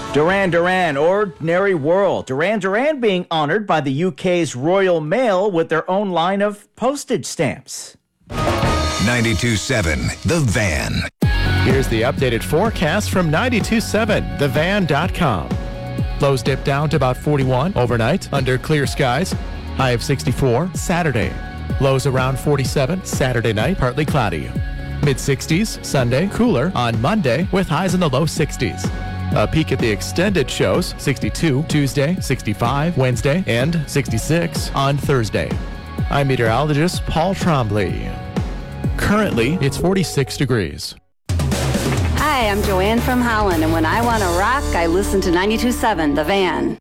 Duran Duran, Ordinary World. Duran Duran being honored by the UK's Royal Mail with their own line of postage stamps. 92.7 The Van. Here's the updated forecast from 92.7 TheVan.com. Lows dip down to about 41 overnight under clear skies. High of 64 Saturday. Lows around 47 Saturday night, partly cloudy. Mid-60s Sunday, cooler on Monday with highs in the low 60s. A peek at the extended shows, 62 Tuesday, 65 Wednesday, and 66 on Thursday. I'm meteorologist Paul Trombley. Currently, it's 46 degrees. Hi, I'm Joanne from Holland, and when I want to rock, I listen to 92.7 The Van.